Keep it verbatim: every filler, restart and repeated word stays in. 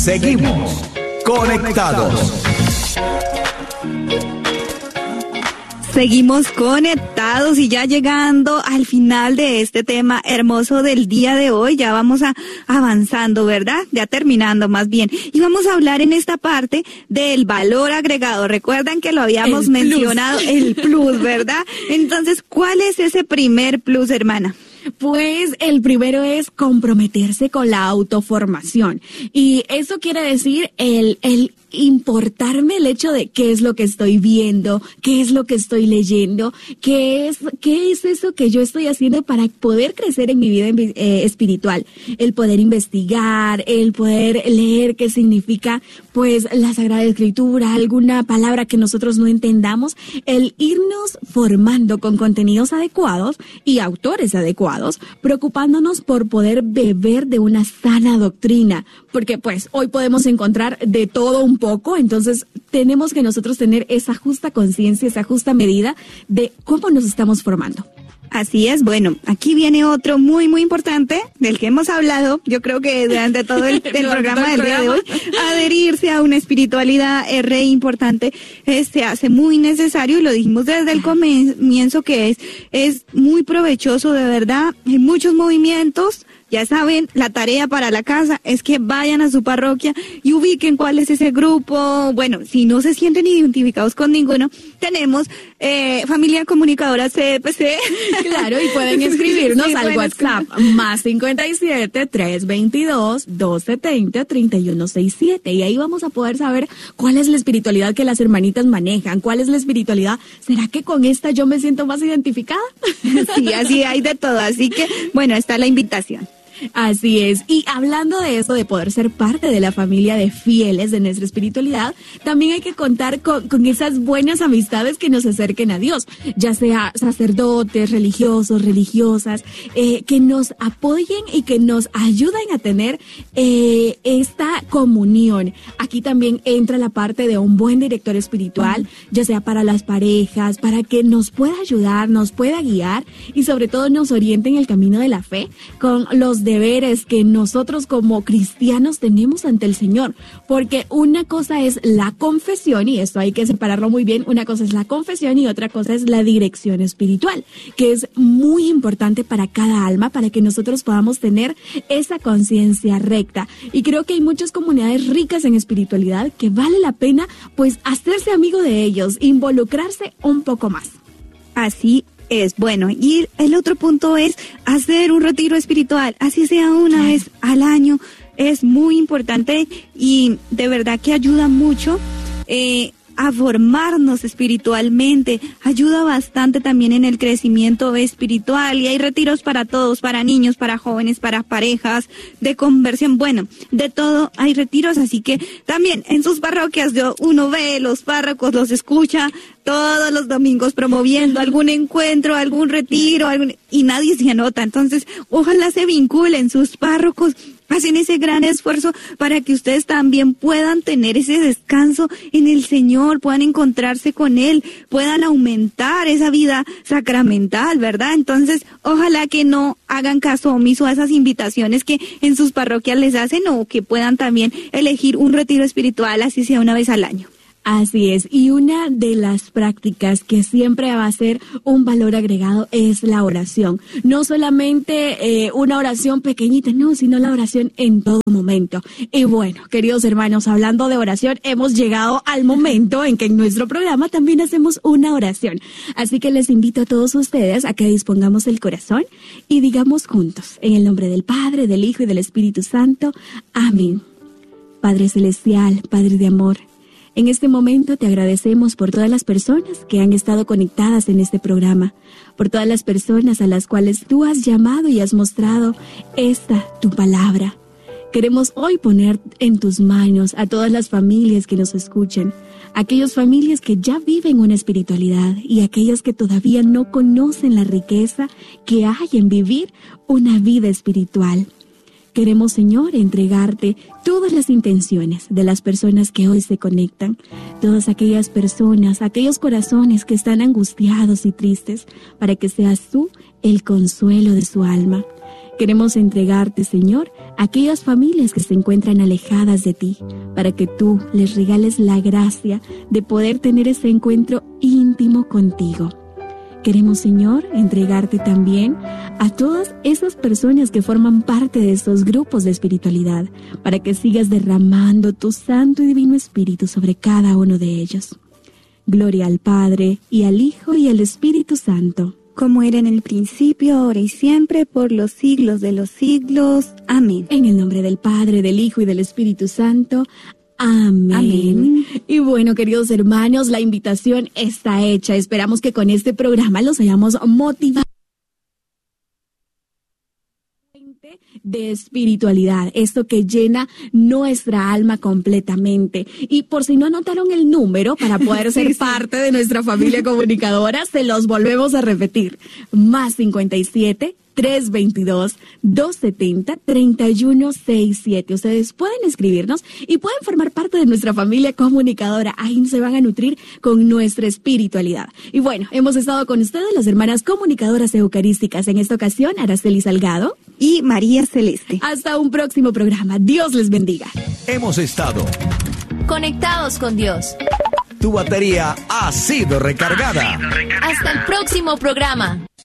Seguimos conectados. Seguimos conectados y ya llegando al final de este tema hermoso del día de hoy, ya vamos a avanzando, ¿verdad? Ya terminando más bien. Y vamos a hablar en esta parte del valor agregado. Recuerdan que lo habíamos el mencionado, plus. el plus, ¿verdad? Entonces, ¿cuál es ese primer plus, hermana? Pues el primero es comprometerse con la autoformación. Y eso quiere decir el, el importarme el hecho de qué es lo que estoy viendo, qué es lo que estoy leyendo, qué es, qué es eso que yo estoy haciendo para poder crecer en mi vida eh, espiritual. El poder investigar, el poder leer qué significa pues la Sagrada Escritura, alguna palabra que nosotros no entendamos, el irnos formando con contenidos adecuados y autores adecuados, preocupándonos por poder beber de una sana doctrina, porque pues hoy podemos encontrar de todo un poco, entonces tenemos que nosotros tener esa justa conciencia, esa justa medida de cómo nos estamos formando. Así es, bueno, aquí viene otro muy, muy importante del que hemos hablado, yo creo que durante todo el, el programa del día de hoy, adherirse a una espiritualidad es re importante, eh, se hace muy necesario y lo dijimos desde el comienzo que es, es muy provechoso de verdad, hay muchos movimientos. Ya saben, la tarea para la casa es que vayan a su parroquia y ubiquen cuál es ese grupo. Bueno, si no se sienten identificados con ninguno, tenemos eh, Familia Comunicadora C D P C. Claro, y pueden escribirnos sí, al WhatsApp escribir. Más cincuenta y siete, trescientos veintidós, doscientos setenta, treinta y uno sesenta y siete. Y ahí vamos a poder saber cuál es la espiritualidad que las hermanitas manejan, cuál es la espiritualidad. ¿Será que con esta yo me siento más identificada? Sí, así hay de todo. Así que, bueno, está la invitación. Así es, y hablando de eso, de poder ser parte de la familia de fieles de nuestra espiritualidad, también hay que contar con, con esas buenas amistades que nos acerquen a Dios, ya sea sacerdotes, religiosos, religiosas, eh, que nos apoyen y que nos ayuden a tener eh, esta comunión. Aquí también entra la parte de un buen director espiritual, ya sea para las parejas, para que nos pueda ayudar, nos pueda guiar y sobre todo nos oriente en el camino de la fe con los deberes que nosotros como cristianos tenemos ante el Señor, porque una cosa es la confesión, y esto hay que separarlo muy bien, una cosa es la confesión y otra cosa es la dirección espiritual, que es muy importante para cada alma, para que nosotros podamos tener esa conciencia recta, y creo que hay muchas comunidades ricas en espiritualidad que vale la pena pues hacerse amigo de ellos, involucrarse un poco más. Así es, bueno, y el otro punto es hacer un retiro espiritual, así sea una vez al año, es muy importante y de verdad que ayuda mucho eh, a formarnos espiritualmente, ayuda bastante también en el crecimiento espiritual y hay retiros para todos, para niños, para jóvenes, para parejas, de conversión, bueno, de todo hay retiros, así que también en sus parroquias yo, uno ve los párrocos, los escucha todos los domingos promoviendo algún encuentro, algún retiro, algún, y nadie se anota, entonces ojalá se vinculen sus párrocos, hacen ese gran esfuerzo para que ustedes también puedan tener ese descanso en el Señor, puedan encontrarse con Él, puedan aumentar esa vida sacramental, ¿verdad? Entonces, ojalá que no hagan caso omiso a esas invitaciones que en sus parroquias les hacen o que puedan también elegir un retiro espiritual, así sea una vez al año. Así es, y una de las prácticas que siempre va a ser un valor agregado es la oración. No solamente eh, una oración pequeñita, no, sino la oración en todo momento. Y bueno, queridos hermanos, hablando de oración, hemos llegado al momento en que en nuestro programa también hacemos una oración. Así que les invito a todos ustedes a que dispongamos el corazón y digamos juntos, en el nombre del Padre, del Hijo y del Espíritu Santo. Amén. Padre Celestial, Padre de amor, en este momento te agradecemos por todas las personas que han estado conectadas en este programa, por todas las personas a las cuales tú has llamado y has mostrado esta, tu palabra. Queremos hoy poner en tus manos a todas las familias que nos escuchen, aquellas familias que ya viven una espiritualidad y aquellas que todavía no conocen la riqueza que hay en vivir una vida espiritual. Queremos, Señor, entregarte todas las intenciones de las personas que hoy se conectan, todas aquellas personas, aquellos corazones que están angustiados y tristes, para que seas tú el consuelo de su alma. Queremos entregarte, Señor, a aquellas familias que se encuentran alejadas de ti, para que tú les regales la gracia de poder tener ese encuentro íntimo contigo. Queremos, Señor, entregarte también a todas esas personas que forman parte de estos grupos de espiritualidad, para que sigas derramando tu santo y divino Espíritu sobre cada uno de ellos. Gloria al Padre, y al Hijo, y al Espíritu Santo, como era en el principio, ahora y siempre, por los siglos de los siglos. Amén. En el nombre del Padre, del Hijo y del Espíritu Santo. Amén. Amén. Y bueno, queridos hermanos, la invitación está hecha. Esperamos que con este programa los hayamos motivado de espiritualidad, esto que llena nuestra alma completamente. Y por si no anotaron el número para poder ser sí, sí. parte de nuestra familia comunicadora, se los volvemos a repetir. Más cincuenta y siete, trescientos veintidós, doscientos setenta, treinta y uno sesenta y siete. Ustedes pueden escribirnos y pueden formar parte de nuestra familia comunicadora. Ahí se van a nutrir con nuestra espiritualidad. Y bueno, hemos estado con ustedes las hermanas comunicadoras eucarísticas. En esta ocasión, Araceli Salgado y María Celeste. Hasta un próximo programa. Dios les bendiga. Hemos estado conectados con Dios. Tu batería ha sido recargada. Hasta el próximo programa.